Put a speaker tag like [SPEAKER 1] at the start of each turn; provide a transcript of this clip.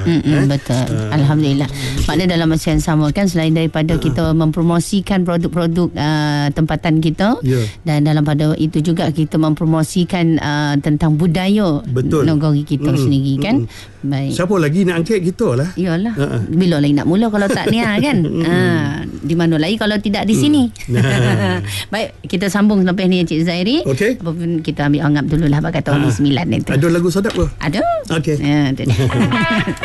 [SPEAKER 1] Betul. Alhamdulillah. Maknanya dalam masa yang sama kan, selain daripada kita mempromosikan produk-produk tempatan kita, dan dalam pada itu juga kita mempromosikan tentang budaya negara kita sendiri kan. Baik.
[SPEAKER 2] Siapa lagi nak angkat kita lah.
[SPEAKER 1] Iyalah. Bila lagi nak mula kalau tak ni kan. Di mana lagi kalau tidak di sini. Baik, kita sambung lepas ni Encik Zairi.
[SPEAKER 2] Okey.
[SPEAKER 1] Kita ambil anggap dululah bakal tahun 9 itu.
[SPEAKER 2] Ada lagu sedap ke?
[SPEAKER 1] Ada.
[SPEAKER 2] Okey.
[SPEAKER 1] Ya,